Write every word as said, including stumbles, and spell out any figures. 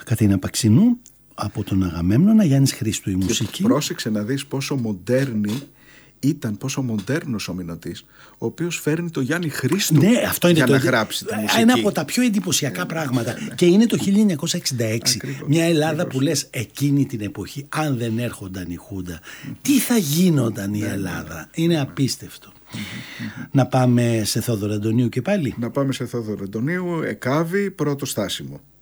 Καθήνα Παξινού, από τον Αγαμέμνονα, Γιάννης Χρήστου η μουσική. Και πρόσεξε να δεις πόσο μοντέρνη ήταν, πόσο μοντέρνος ο Μηνωτής, ο οποίος φέρνει το Γιάννη Χρήστου, ναι, αυτό είναι για το... να γράψει τη μουσική. Ένα από τα πιο εντυπωσιακά πράγματα. Ναι, ναι. Και είναι το χίλια εννιακόσια εξήντα έξι. Ακριβώς. Μια Ελλάδα Ακριβώς. που λες εκείνη την εποχή, αν δεν έρχονταν η Χούντα, mm-hmm. τι θα γίνονταν η Ελλάδα. Ναι, ναι. Είναι απίστευτο. Mm-hmm. Να πάμε σε Θόδωρο Αντωνίου και πάλι. Να πάμε σε Θόδωρο Αντωνίου, Εκάβη, πρώτο στάσιμο.